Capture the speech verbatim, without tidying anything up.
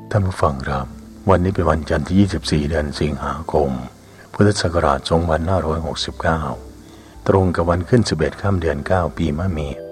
ท่านผู้ฟังครับวันนี้เป็นวันจันทร์ที่ยี่สิบสี่เดือนสิงหาคมพุทธศักราชสองพันห้าร้อยหกสิบเก้าตรงกับวันขึ้นสิบเอ็ดค่ำเดือนเก้าปีมะเมีย